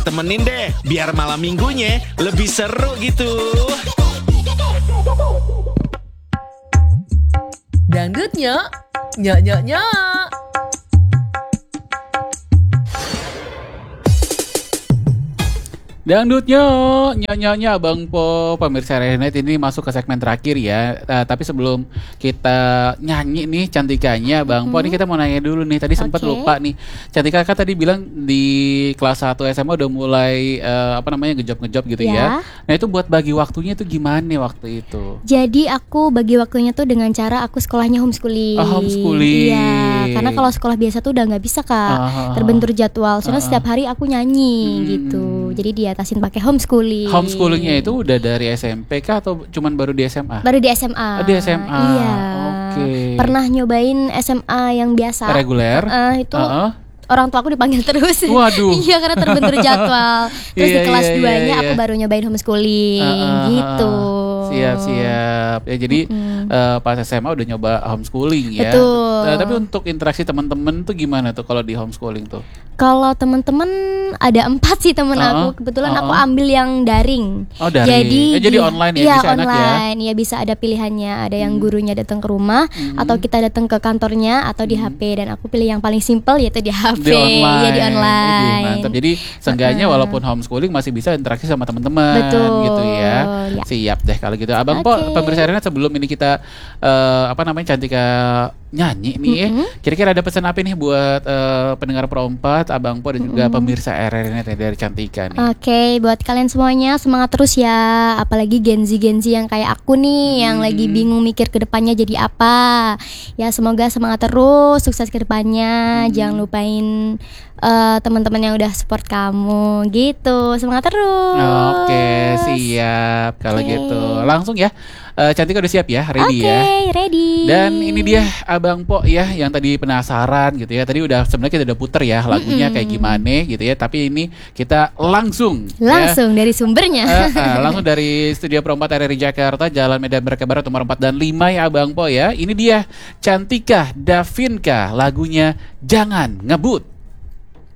Temenin deh, biar malam minggunya lebih seru gitu. Dangdutnya, nyok. Dangdutnya, nyanyi Abang Po, pemirsa Renet ini masuk ke segmen terakhir ya. Tapi sebelum kita nyanyi nih cantikannya, Bang Po, ini kita mau nanya dulu nih. Tadi sempat lupa nih. Cantika kan tadi bilang di kelas 1 SMA udah mulai ngejob gitu ya. Nah itu buat bagi waktunya itu gimana nih waktu itu? Jadi aku bagi waktunya tuh dengan cara aku sekolahnya homeschooling. Homeschooling. Iya, karena kalau sekolah biasa tuh udah nggak bisa Kak, terbentur jadwal. Soalnya setiap hari aku nyanyi gitu. Jadi diatasin pakai homeschooling. Homeschoolingnya itu udah dari SMP kah atau cuman baru di SMA? Baru di SMA. Oh, di SMA. Iya. Oke. Pernah nyobain SMA yang biasa. Reguler. Itu orang tua aku dipanggil terus. Waduh. Iya, karena terbentur jadwal. Terus di kelas 2-nya aku baru nyobain homeschooling gitu. Siap. Ya jadi pas SMA udah nyoba homeschooling ya. Betul. Tapi untuk interaksi teman-teman tuh gimana tuh kalau di homeschooling tuh? Kalau teman-teman ada 4 sih teman aku. Kebetulan aku ambil yang daring. Oh, daring. Jadi online ya, bisa online. enak ya. Iya, bisa ada pilihannya. Ada yang gurunya datang ke rumah atau kita datang ke kantornya atau di HP, dan aku pilih yang paling simple yaitu di HP. Di online. Ya, di online. Mantap. Jadi seenggaknya walaupun homeschooling masih bisa interaksi sama teman-teman. Betul. Gitu ya. Siap deh kalau gitu. Abang Po, pemirsa Rena, sebelum ini kita Cantika nyanyi nih ya. Kira-kira ada pesan apa nih buat pendengar Pro4, Abang Po dan juga pemirsa RRNet dari Cantika nih. Oke, buat kalian semuanya semangat terus ya. Apalagi Gen Z yang kayak aku nih yang lagi bingung mikir ke depannya jadi apa. Ya semoga semangat terus, sukses ke depannya. Jangan lupain teman-teman yang udah support kamu gitu. Semangat terus. Oke, siap. Kalau gitu langsung ya. Cantika udah siap ya, ready ya. Oke, ready. Dan ini dia Abang Po ya yang tadi penasaran gitu ya. Tadi sebenarnya kita udah puter ya lagunya kayak gimana gitu ya. Tapi ini kita langsung ya, dari sumbernya. langsung dari studio Pro4 RRI Jakarta, Jalan Medan Merdeka Barat nomor 4 dan 5 ya Abang Po ya. Ini dia Cantika Davinka, lagunya Jangan Ngebut.